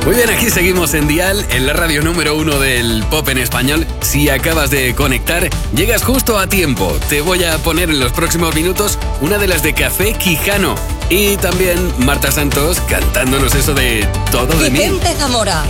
Muy bien, aquí seguimos en Dial, en la radio número 1 del pop en español. Si acabas de conectar, llegas justo a tiempo. Te voy a poner en los próximos minutos una de las de Café Quijano. Y también Marta Santos cantándonos eso de Todo de mí. Vicente Zamora